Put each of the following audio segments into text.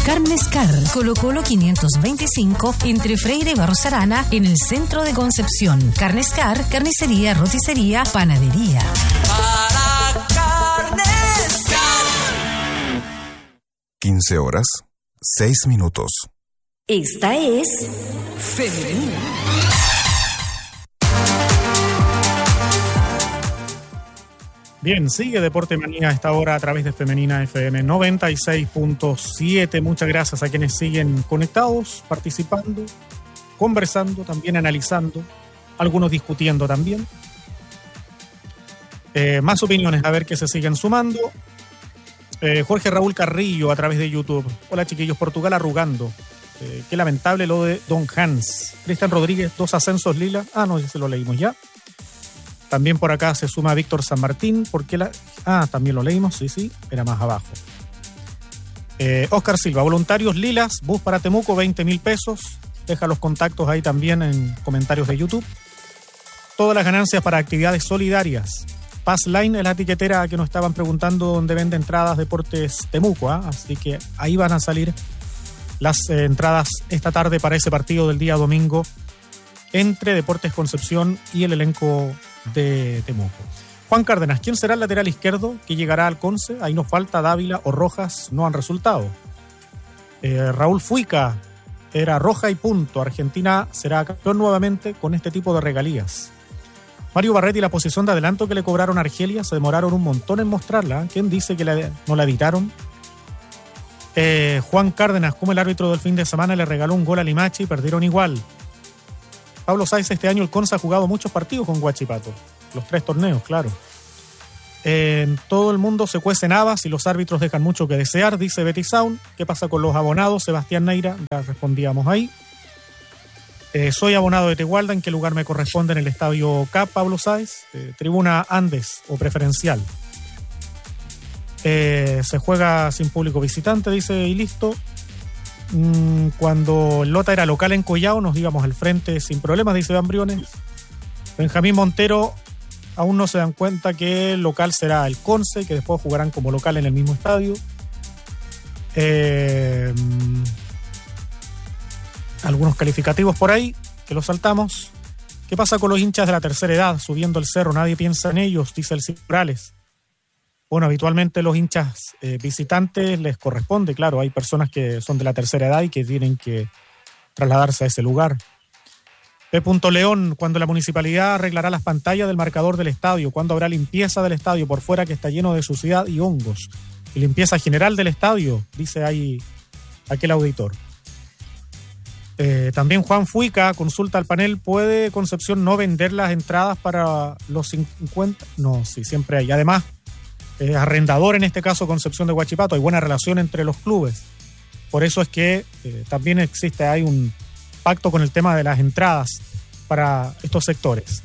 Carnes Car, Colo Colo 525, entre Freire y Barros Arana, en el centro de Concepción. Carnes Car, carnicería, roticería, panadería. Para Carnes Car. 15 horas, 6 minutos. Esta es Femenina. Bien, sigue Deporte Manía a esta hora a través de Femenina FM 96.7. Muchas gracias a quienes siguen conectados, participando, conversando, también analizando, algunos discutiendo también. Más opiniones, a ver que se siguen sumando. Jorge Raúl Carrillo a través de YouTube. Hola chiquillos, Portugal arrugando. Qué lamentable lo de Don Hans. Cristian Rodríguez, 2 ascensos lila. No, ya se lo leímos ya. También por acá se suma Víctor San Martín. También lo leímos, sí, era más abajo. Oscar Silva, voluntarios lilas, bus para Temuco, 20.000 pesos. Deja los contactos ahí también en comentarios de YouTube. Todas las ganancias para actividades solidarias. Pass Line es la etiquetera que nos estaban preguntando dónde vende entradas Deportes Temuco. Así que ahí van a salir las entradas esta tarde para ese partido del día domingo entre Deportes Concepción y el elenco de Temuco. Juan Cárdenas, ¿quién será el lateral izquierdo que llegará al Conce? Ahí nos falta Dávila o Rojas, no han resultado. Raúl Fuica, era roja y punto. Argentina será campeón nuevamente con este tipo de regalías. Mario Barretti, la posición de adelanto que le cobraron a Argelia, se demoraron un montón en mostrarla. ¿Quién dice que no la editaron? Juan Cárdenas, como el árbitro del fin de semana le regaló un gol a Limache y perdieron igual. Pablo Sáez, este año el Conce ha jugado muchos partidos con Huachipato. Los 3 torneos, claro. En todo el mundo se cuecen habas y los árbitros dejan mucho que desear, dice Betty Sound. ¿Qué pasa con los abonados? Sebastián Neira, ya respondíamos ahí. Soy abonado de Tegualda, ¿en qué lugar me corresponde en el estadio CAP, Pablo Sáez? Tribuna Andes o preferencial. Se juega sin público visitante, dice, y listo. Cuando el Lota era local en Collao, nos íbamos al frente sin problemas, dice Iván Briones. Benjamín Montero, aún no se dan cuenta que el local será el Conce, que después jugarán como local en el mismo estadio. Algunos calificativos por ahí, que los saltamos. ¿Qué pasa con los hinchas de la tercera edad subiendo el cerro? Nadie piensa en ellos, dice el Cid Morales. Bueno, habitualmente los hinchas visitantes les corresponde, claro, hay personas que son de la tercera edad y que tienen que trasladarse a ese lugar. P. León, cuando la municipalidad arreglará las pantallas del marcador del estadio, cuando habrá limpieza del estadio por fuera que está lleno de suciedad y hongos, y limpieza general del estadio, dice ahí aquel auditor. También Juan Fuica consulta al panel, ¿puede Concepción no vender las entradas para los 50? No, sí, siempre hay. Además, arrendador en este caso Concepción de Huachipato, hay buena relación entre los clubes, por eso es que también hay un pacto con el tema de las entradas para estos sectores.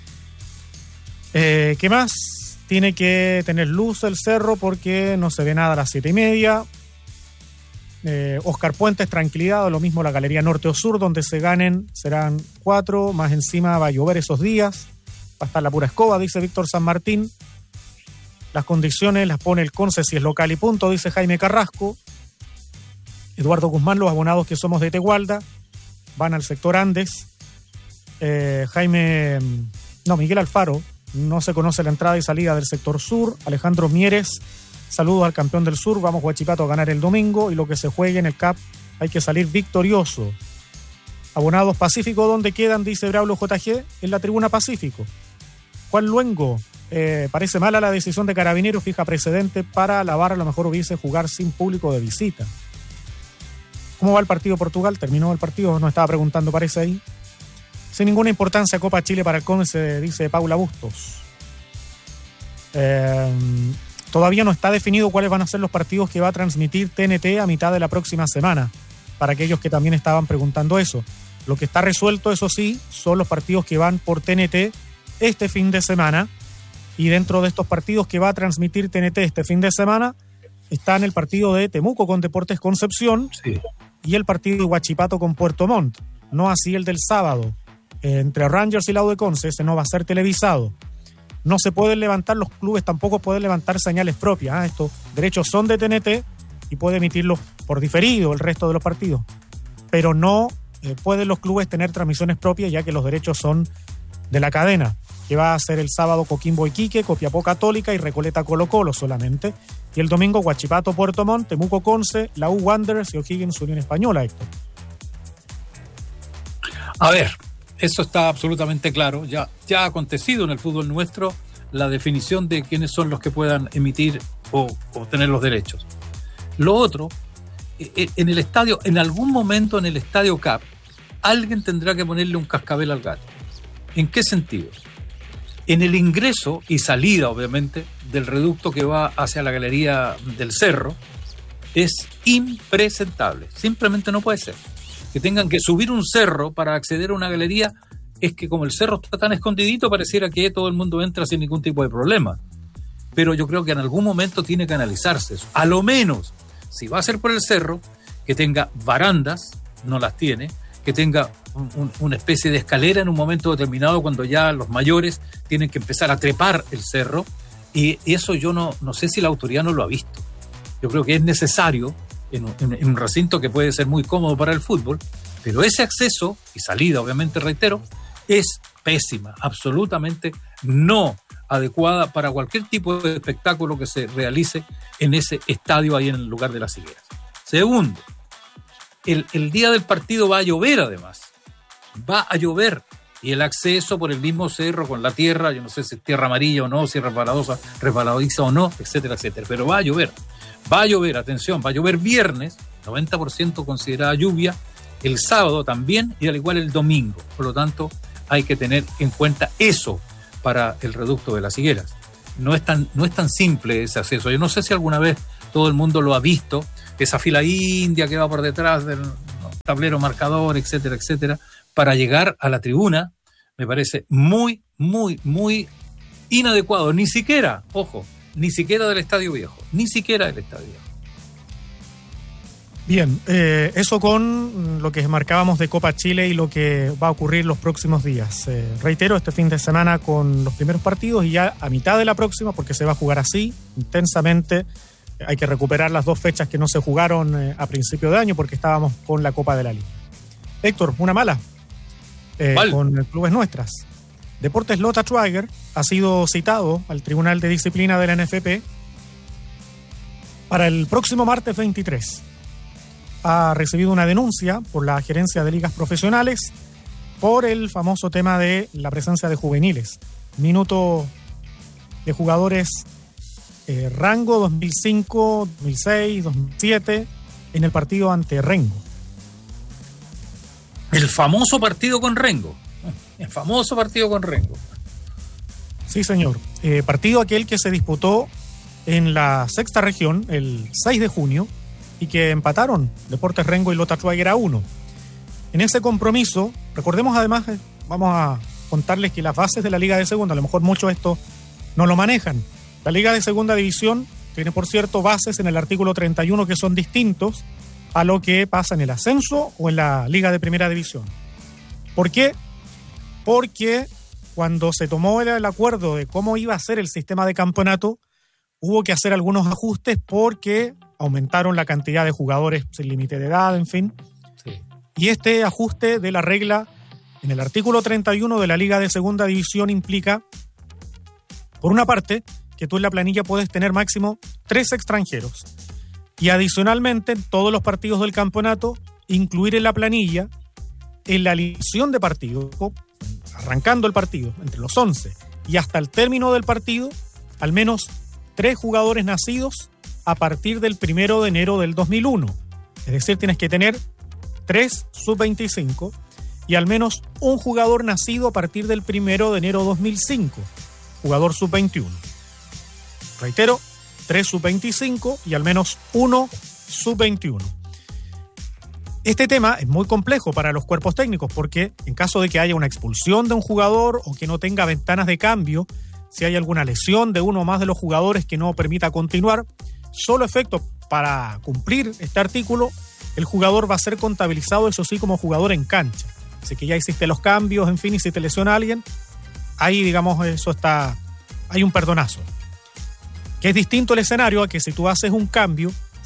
¿Qué más? Tiene que tener luz el cerro porque no se ve nada a las 7:30. Oscar Puentes, tranquilidad, lo mismo la Galería Norte o Sur, donde se ganen serán 4, más encima va a llover esos días, va a estar la pura escoba, dice Víctor San Martín. Las condiciones las pone el Conce si es local y punto, dice Jaime Carrasco. Eduardo Guzmán, los abonados que somos de Tegualda van al sector Andes. Miguel Alfaro, no se conoce la entrada y salida del sector sur. Alejandro Mieres, saludos al campeón del sur, vamos Huachipato a ganar el domingo y lo que se juegue en el CAP hay que salir victorioso. Abonados Pacífico, ¿dónde quedan? Dice Braulio JG, en la tribuna Pacífico. Juan Luengo, parece mala la decisión de Carabineros, fija precedente para lavar, a lo mejor hubiese jugar sin público de visita. ¿Cómo va el partido Portugal? ¿Terminó el partido? Nos estaba preguntando, parece ahí. Sin ninguna importancia Copa Chile para el Conce, dice Paula Bustos. Todavía no está definido cuáles van a ser los partidos que va a transmitir TNT a mitad de la próxima semana, para aquellos que también estaban preguntando eso. Lo que está resuelto, eso sí, son los partidos que van por TNT este fin de semana, y dentro de estos partidos que va a transmitir TNT este fin de semana están el partido de Temuco con Deportes Concepción, sí, y el partido de Huachipato con Puerto Montt. No así el del sábado entre Rangers y la U de Conce, ese no va a ser televisado. No se pueden levantar, los clubes tampoco pueden levantar señales propias. Estos derechos son de TNT y puede emitirlos por diferido el resto de los partidos, pero no pueden los clubes tener transmisiones propias, ya que los derechos son de la cadena, que va a ser el sábado Coquimbo Iquique, Copiapó Católica y Recoleta Colo Colo solamente, y el domingo Huachipato Puerto Montt, Temuco Conce, la U Wanderers y O'Higgins Unión Española, Héctor. A ver, eso está absolutamente claro, ya ha acontecido en el fútbol nuestro la definición de quiénes son los que puedan emitir o tener los derechos. Lo otro, en el estadio, en algún momento en el Estadio Cap, alguien tendrá que ponerle un cascabel al gato. ¿En qué sentido? En el ingreso y salida, obviamente, del reducto que va hacia la galería del Cerro, es impresentable. Simplemente no puede ser. Que tengan que subir un cerro para acceder a una galería, es que como el cerro está tan escondidito, pareciera que todo el mundo entra sin ningún tipo de problema. Pero yo creo que en algún momento tiene que analizarse eso. A lo menos, si va a ser por el cerro, que tenga barandas, no las tiene, que tenga una especie de escalera en un momento determinado cuando ya los mayores tienen que empezar a trepar el cerro, y eso yo no sé si la autoridad no lo ha visto. Yo creo que es necesario en un recinto que puede ser muy cómodo para el fútbol, pero ese acceso y salida, obviamente, reitero, es pésima, absolutamente no adecuada para cualquier tipo de espectáculo que se realice en ese estadio ahí en el lugar de las Higueras. Segundo, el día del partido va a llover además, va a llover, y el acceso por el mismo cerro con la tierra, yo no sé si es tierra amarilla o no, si es resbaladiza o no, etcétera, etcétera, pero va a llover, atención, va a llover viernes, 90% considerada lluvia, el sábado también y al igual el domingo, por lo tanto hay que tener en cuenta eso para el reducto de las Higueras. No es tan simple ese acceso. Yo no sé si alguna vez todo el mundo lo ha visto, esa fila india que va por detrás del tablero marcador, etcétera, etcétera, para llegar a la tribuna. Me parece muy, muy, muy inadecuado, ni siquiera del Estadio Viejo, Bien, eso con lo que marcábamos de Copa Chile y lo que va a ocurrir los próximos días. Reitero, este fin de semana con los primeros partidos y ya a mitad de la próxima, porque se va a jugar así, intensamente. Hay que recuperar las 2 fechas que no se jugaron a principio de año porque estábamos con la Copa de la Liga. Héctor, una mala con Clubes Nuestras. Deportes Lota Schwager ha sido citado al Tribunal de Disciplina de la NFP para el próximo martes 23. Ha recibido una denuncia por la gerencia de ligas profesionales por el famoso tema de la presencia de juveniles. Minuto de jugadores rango 2005, 2006, 2007 en el partido ante Rengo. El famoso partido con Rengo. Sí, señor. Partido aquel que se disputó en la sexta región el 6 de junio y que empataron Deportes Rengo y Lota Schwager a 1. En ese compromiso, recordemos además, vamos a contarles que las bases de la Liga de Segunda, a lo mejor mucho esto no lo manejan. La Liga de Segunda División tiene, por cierto, bases en el artículo 31 que son distintos a lo que pasa en el ascenso o en la Liga de Primera División. ¿Por qué? Porque cuando se tomó el acuerdo de cómo iba a ser el sistema de campeonato, hubo que hacer algunos ajustes porque aumentaron la cantidad de jugadores sin límite de edad, en fin. Sí. Y este ajuste de la regla en el artículo 31 de la Liga de Segunda División implica, por una parte, que tú en la planilla puedes tener máximo 3 extranjeros. Y adicionalmente, en todos los partidos del campeonato, incluir en la planilla, en la alineación de partido, arrancando el partido, entre los 11 y hasta el término del partido, al menos 3 jugadores nacidos a partir del 1 de enero del 2001. Es decir, tienes que tener 3 sub-25 y al menos un jugador nacido a partir del 1 de enero 2005, jugador sub-21. Reitero, 3 sub-25 y al menos 1 sub-21. Este tema es muy complejo para los cuerpos técnicos porque en caso de que haya una expulsión de un jugador o que no tenga ventanas de cambio, si hay alguna lesión de uno o más de los jugadores que no permita continuar, solo efecto para cumplir este artículo, el jugador va a ser contabilizado, eso sí, como jugador en cancha. Así que ya hiciste los cambios, en fin, y si te lesiona alguien, ahí, digamos, eso está, hay un perdonazo. Que es distinto el escenario a que si tú haces un cambio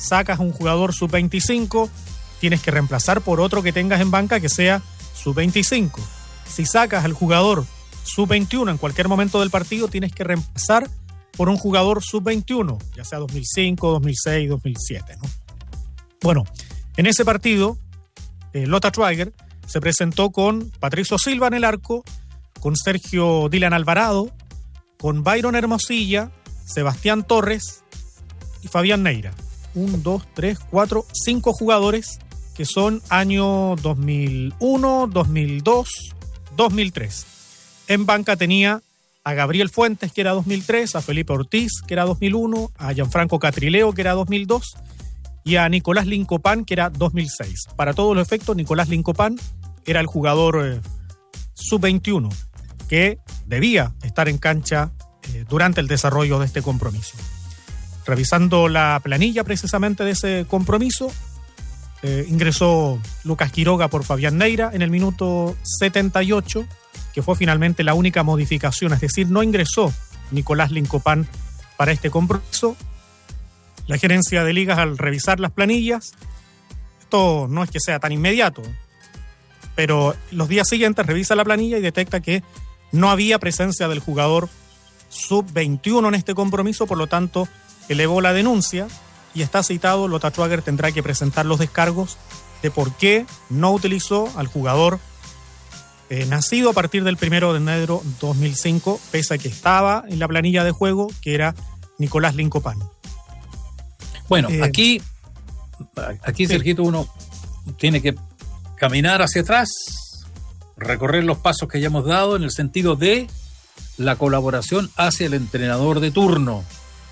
sacas a un jugador sub-25, tienes que reemplazar por otro que tengas en banca que sea sub-25. Si sacas al jugador sub-21 en cualquier momento del partido, tienes que reemplazar por un jugador sub-21, ya sea 2005, 2006, 2007, ¿no? Bueno, en ese partido, Lota Schwager se presentó con Patricio Silva en el arco, con Sergio Dylan Alvarado, con Byron Hermosilla, Sebastián Torres y Fabián Neira. 1, 2, 3, 4, 5 jugadores que son año 2001, 2002, 2003. En banca tenía a Gabriel Fuentes, que era 2003, a Felipe Ortiz, que era 2001, a Gianfranco Catrileo, que era 2002, y a Nicolás Lincopán, que era 2006. Para todos los efectos, Nicolás Lincopán era el jugador sub-21 que debía estar en cancha durante el desarrollo de este compromiso. Revisando la planilla precisamente de ese compromiso, ingresó Lucas Quiroga por Fabián Neira en el minuto 78, que fue finalmente la única modificación, es decir, no ingresó Nicolás Lincopán para este compromiso. La gerencia de ligas, al revisar las planillas, esto no es que sea tan inmediato, pero los días siguientes revisa la planilla y detecta que no había presencia del jugador sub-21 en este compromiso, por lo tanto elevó la denuncia y está citado. Lota Schwager tendrá que presentar los descargos de por qué no utilizó al jugador nacido a partir del 1 de enero 2005, pese a que estaba en la planilla de juego, que era Nicolás Lincopán. Bueno, aquí sí. Sergito, uno tiene que caminar hacia atrás, recorrer los pasos que ya hemos dado en el sentido de la colaboración hacia el entrenador de turno,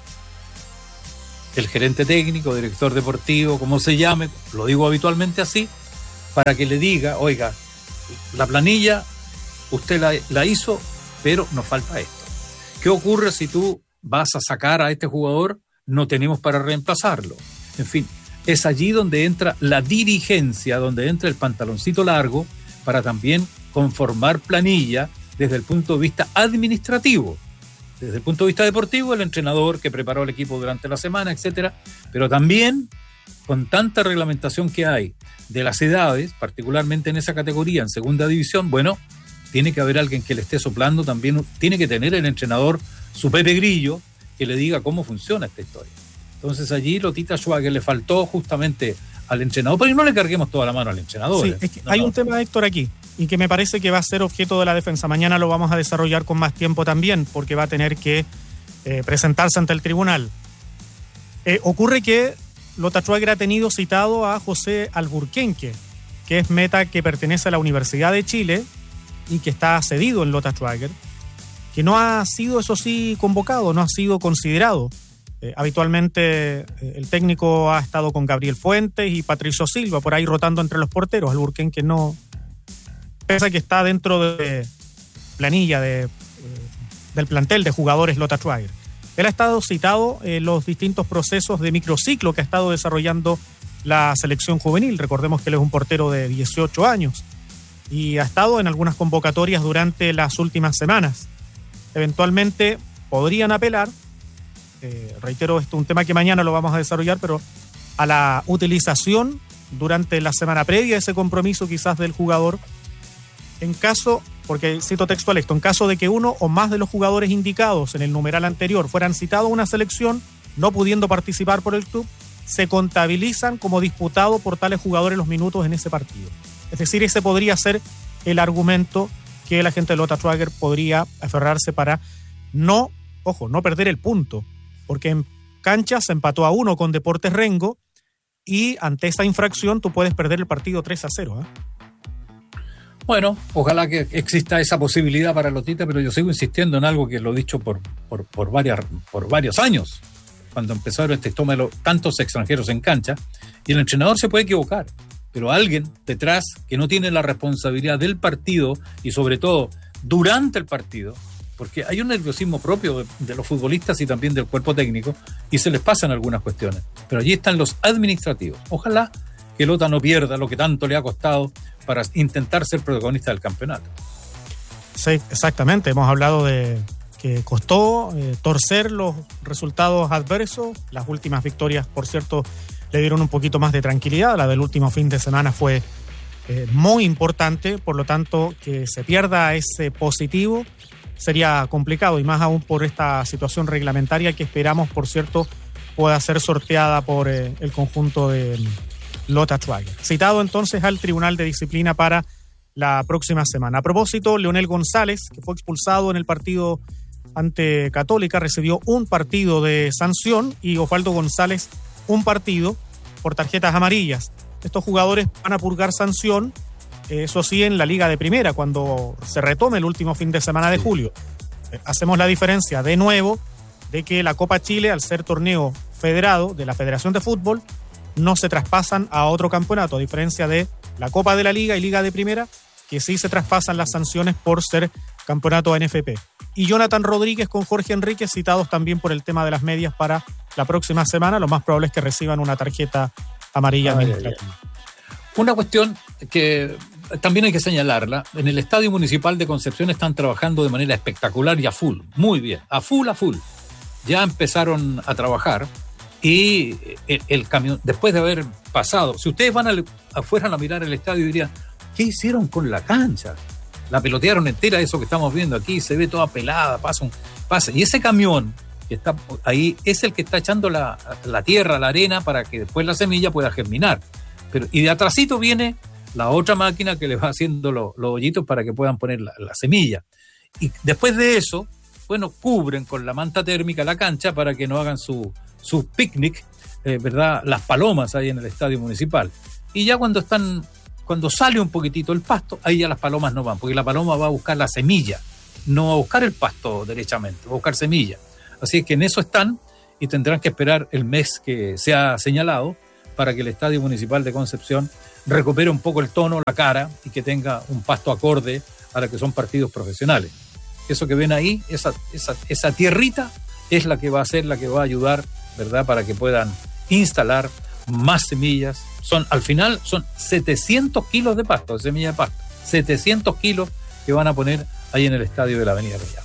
el gerente técnico, director deportivo, como se llame, lo digo habitualmente así, para que le diga, oiga, la planilla usted la hizo, pero nos falta esto. ¿Qué ocurre si tú vas a sacar a este jugador? No tenemos para reemplazarlo. En fin, es allí donde entra la dirigencia, donde entra el pantaloncito largo para también conformar planilla desde el punto de vista administrativo. Desde el punto de vista deportivo, el entrenador que preparó el equipo durante la semana, etcétera, pero también con tanta reglamentación que hay de las edades, particularmente en esa categoría, en segunda división, bueno, tiene que haber alguien que le esté soplando, también tiene que tener el entrenador su Pepe Grillo que le diga cómo funciona esta historia. Entonces allí Lotita Schwager le faltó justamente al entrenador, pero no le carguemos toda la mano al entrenador. Sí, es que hay un tema, Héctor, aquí, y que me parece que va a ser objeto de la defensa. Mañana lo vamos a desarrollar con más tiempo también, porque va a tener que presentarse ante el tribunal. Ocurre que Lota Schwager ha tenido citado a José Alburquenque, que es meta que pertenece a la Universidad de Chile y que está cedido en Lota Schwager, que no ha sido, eso sí, convocado, no ha sido considerado. Habitualmente el técnico ha estado con Gabriel Fuentes y Patricio Silva, por ahí rotando entre los porteros. Alburquenque no, pese a que está dentro de planilla del plantel de jugadores Lota Schwager. Él ha estado citado en los distintos procesos de microciclo que ha estado desarrollando la selección juvenil. Recordemos que él es un portero de 18 años y ha estado en algunas convocatorias durante las últimas semanas. Eventualmente podrían apelar, reitero, esto es un tema que mañana lo vamos a desarrollar, pero a la utilización durante la semana previa a ese compromiso quizás del jugador, en caso, porque cito textual esto, en caso de que uno o más de los jugadores indicados en el numeral anterior fueran citados a una selección, no pudiendo participar por el club, se contabilizan como disputado por tales jugadores los minutos en ese partido. Es decir, ese podría ser el argumento que la gente de Lota Schwager podría aferrarse para no perder el punto, porque en cancha se empató a 1 con Deportes Rengo y ante esta infracción tú puedes perder el partido 3-0. Bueno, ojalá que exista esa posibilidad para Lotita, pero yo sigo insistiendo en algo que lo he dicho por varios años, cuando empezaron este toma de tantos extranjeros en cancha, y el entrenador se puede equivocar, pero alguien detrás que no tiene la responsabilidad del partido y sobre todo durante el partido, porque hay un nerviosismo propio de los futbolistas y también del cuerpo técnico y se les pasan algunas cuestiones, pero allí están los administrativos. Ojalá que Lota no pierda lo que tanto le ha costado para intentar ser protagonista del campeonato. Sí, exactamente, hemos hablado de que costó torcer los resultados adversos, las últimas victorias, por cierto, le dieron un poquito más de tranquilidad. La del último fin de semana fue muy importante, por lo tanto, que se pierda ese positivo sería complicado, y más aún por esta situación reglamentaria que esperamos, por cierto, pueda ser sorteada por el conjunto de Lothar Schweiger. Citado entonces al Tribunal de Disciplina para la próxima semana. A propósito, Leonel González, que fue expulsado en el partido ante Católica, recibió un partido de sanción, y Osvaldo González un partido por tarjetas amarillas. Estos jugadores van a purgar sanción, eso sí, en la Liga de Primera, cuando se retome el último fin de semana de julio. Hacemos la diferencia de nuevo de que la Copa Chile, al ser torneo federado de la Federación de Fútbol, no se traspasan a otro campeonato, a diferencia de la Copa de la Liga y Liga de Primera, que sí se traspasan las sanciones por ser campeonato NFP. Y Jonathan Rodríguez con Jorge Enríquez, citados también por el tema de las medias para la próxima semana. Lo más probable es que reciban una tarjeta amarilla administrativa. Una cuestión que también hay que señalarla: en el Estadio Municipal de Concepción están trabajando de manera espectacular y a full, muy bien, a full. Ya empezaron a trabajar, y el camión, después de haber pasado, si ustedes van afuera a mirar el estadio, dirían, ¿qué hicieron con la cancha? La pelotearon entera, eso que estamos viendo aquí, se ve toda pelada, pasa. Y ese camión que está ahí es el que está echando la tierra, la arena, para que después la semilla pueda germinar. Y de atrásito viene la otra máquina que le va haciendo los hoyitos para que puedan poner la semilla. Y después de eso, bueno, cubren con la manta térmica la cancha para que no hagan su picnic, ¿verdad? Las palomas ahí en el estadio municipal. Y ya cuando sale un poquitito el pasto, ahí ya las palomas no van, porque la paloma va a buscar la semilla, no va a buscar el pasto derechamente, va a buscar semilla. Así es que en eso están, y tendrán que esperar el mes que se ha señalado para que el Estadio Municipal de Concepción recupere un poco el tono, la cara, y que tenga un pasto acorde a lo que son partidos profesionales. Eso que ven ahí, esa tierrita, es la que va a ser, la que va a ayudar, ¿verdad?, para que puedan instalar más semillas. Al final son 700 kilos de pasto, de semilla de pasto. 700 kilos que van a poner ahí en el estadio de la Avenida Rayado.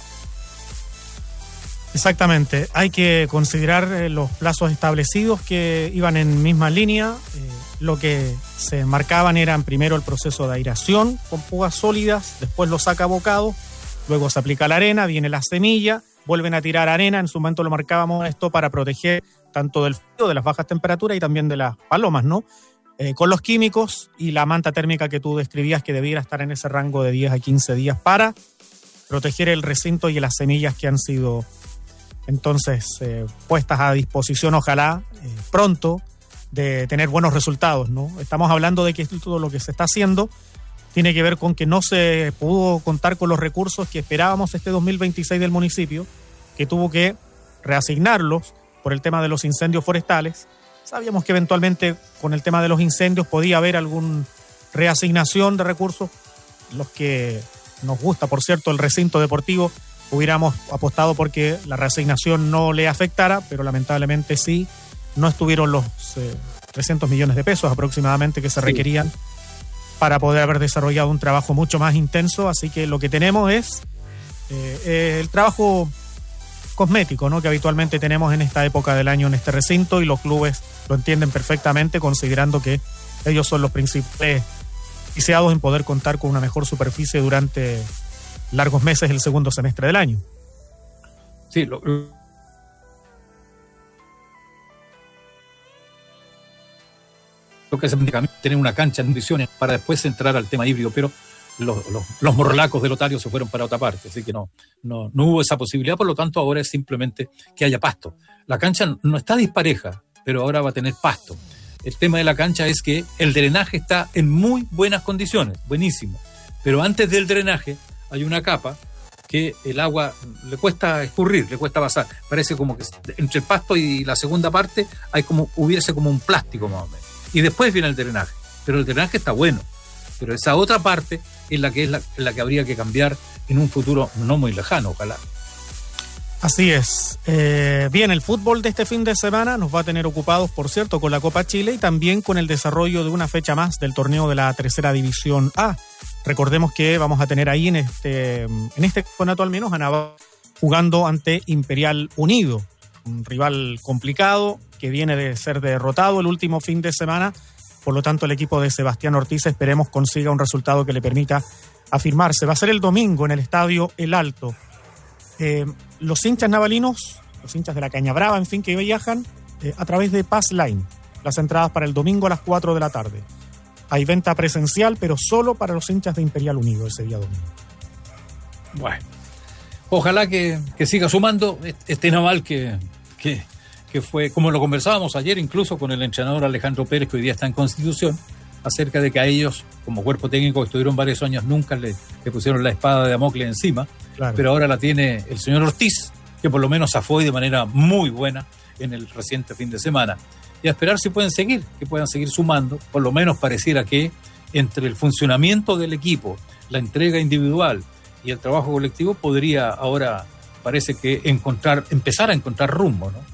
Exactamente. Hay que considerar los plazos establecidos que iban en misma línea. Lo que se marcaban eran primero el proceso de aireación con púas sólidas, después lo saca bocado, luego se aplica la arena, viene la semilla, vuelven a tirar arena. En su momento lo marcábamos esto para proteger tanto del frío, de las bajas temperaturas y también de las palomas, ¿no? Con los químicos y la manta térmica que tú describías, que debiera estar en ese rango de 10 a 15 días para proteger el recinto y las semillas que han sido entonces puestas a disposición, ojalá pronto, de tener buenos resultados, ¿no? Estamos hablando de que todo lo que se está haciendo tiene que ver con que no se pudo contar con los recursos que esperábamos este 2026 del municipio, que tuvo que reasignarlos por el tema de los incendios forestales. Sabíamos que eventualmente con el tema de los incendios podía haber alguna reasignación de recursos. Los que nos gusta, por cierto, el recinto deportivo, hubiéramos apostado porque la reasignación no le afectara, pero lamentablemente sí, no estuvieron los 300 millones de pesos aproximadamente que se requerían para poder haber desarrollado un trabajo mucho más intenso. Así que lo que tenemos es el trabajo cosmético, ¿no?, que habitualmente tenemos en esta época del año en este recinto, y los clubes lo entienden perfectamente, considerando que ellos son los principales beneficiados en poder contar con una mejor superficie durante largos meses el segundo semestre del año. Sí, lo que se indica, tener una cancha en condiciones para después entrar al tema híbrido, pero los morlacos de Lotario se fueron para otra parte, así que no hubo esa posibilidad. Por lo tanto, ahora es simplemente que haya pasto. La cancha no está dispareja, pero ahora va a tener pasto. El tema de la cancha es que el drenaje está en muy buenas condiciones, buenísimo, pero antes del drenaje hay una capa que el agua le cuesta escurrir, le cuesta pasar. Parece como que entre el pasto y la segunda parte hubiese como un plástico más o menos. Y después viene el drenaje, pero el drenaje está bueno. Pero esa otra parte es la que habría que cambiar en un futuro no muy lejano, ojalá. Así es. Bien, el fútbol de este fin de semana nos va a tener ocupados, por cierto, con la Copa Chile y también con el desarrollo de una fecha más del torneo de la Tercera División A. Recordemos que vamos a tener ahí en este campeonato al menos a Navarra jugando ante Imperial Unido, un rival complicado que viene de ser derrotado el último fin de semana. Por lo tanto, el equipo de Sebastián Ortiz esperemos consiga un resultado que le permita afirmarse. Va a ser el domingo en el estadio El Alto. Los hinchas navalinos, los hinchas de la Caña Brava, en fin, que viajan a través de Pass Line. Las entradas para el domingo a las 4 de la tarde. Hay venta presencial, pero solo para los hinchas de Imperial Unido ese día domingo. Bueno, ojalá que siga sumando este naval que fue, como lo conversábamos ayer incluso con el entrenador Alejandro Pérez, que hoy día está en Constitución, acerca de que a ellos, como cuerpo técnico que estuvieron varios años, nunca le pusieron la espada de Damocles encima, claro. Pero ahora la tiene el señor Ortiz, que por lo menos zafó de manera muy buena en el reciente fin de semana. Y a esperar si pueden seguir, que puedan seguir sumando. Por lo menos pareciera que entre el funcionamiento del equipo, la entrega individual y el trabajo colectivo podría ahora, parece que empezar a encontrar rumbo, ¿no?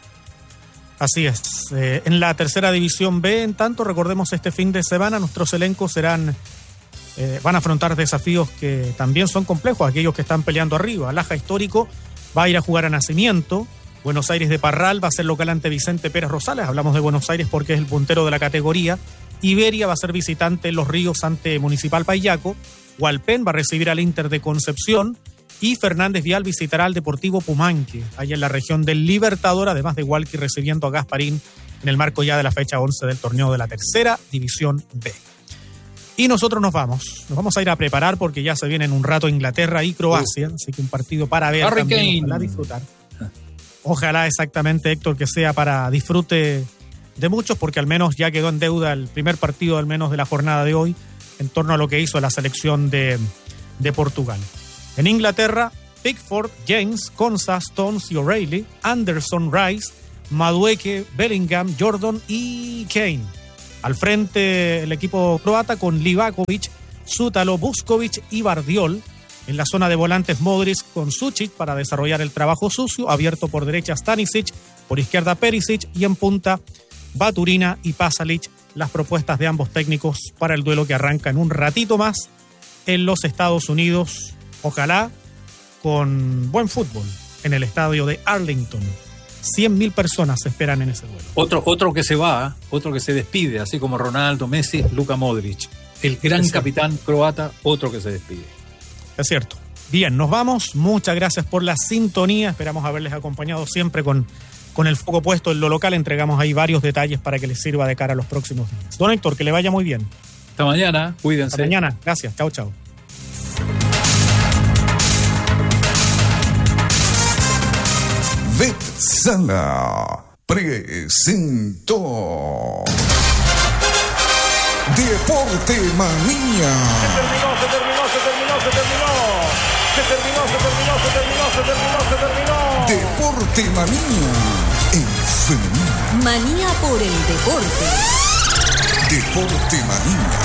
Así es. En la tercera división B, en tanto, recordemos este fin de semana, nuestros elencos van a afrontar desafíos que también son complejos, aquellos que están peleando arriba. Laja Histórico va a ir a jugar a Nacimiento. Buenos Aires de Parral va a ser local ante Vicente Pérez Rosales. Hablamos de Buenos Aires porque es el puntero de la categoría. Iberia va a ser visitante en Los Ríos ante Municipal Paillaco. Hualpén va a recibir al Inter de Concepción. Y Fernández Vial visitará al Deportivo Pumanque, allá en la región del Libertador, además de Hualqui recibiendo a Gasparín en el marco ya de la fecha 11 del torneo de la tercera división B. Y nosotros nos vamos a ir a preparar porque ya se viene en un rato Inglaterra y Croacia, así que un partido para ver también, ojalá disfrutar. Ojalá exactamente, Héctor, que sea para disfrute de muchos, porque al menos ya quedó en deuda el primer partido al menos de la jornada de hoy en torno a lo que hizo la selección de Portugal. En Inglaterra, Pickford, James, Konsa, Stones y O'Reilly, Anderson, Rice, Madueke, Bellingham, Jordan y Kane. Al frente el equipo croata con Livakovic, Sútalo, Buskovic y Bardiol. En la zona de volantes Modric con Sučić para desarrollar el trabajo sucio, abierto por derecha Stanisic, por izquierda Perisic y en punta Baturina y Pasalic. Las propuestas de ambos técnicos para el duelo que arranca en un ratito más en los Estados Unidos. Ojalá con buen fútbol en el estadio de Arlington. 100.000 personas se esperan en ese duelo. Otro que se va, otro que se despide, así como Ronaldo, Messi, Luka Modric. El gran capitán croata, otro que se despide. Es cierto. Bien, nos vamos. Muchas gracias por la sintonía. Esperamos haberles acompañado siempre con el foco puesto en lo local. Entregamos ahí varios detalles para que les sirva de cara a los próximos días. Don Héctor, que le vaya muy bien. Hasta mañana. Cuídense. Hasta mañana. Gracias. Chao, chao. Vetsala presentó Deporte Manía. Se terminó. Deporte Manía en femenino. Manía por el deporte. Deporte Manía.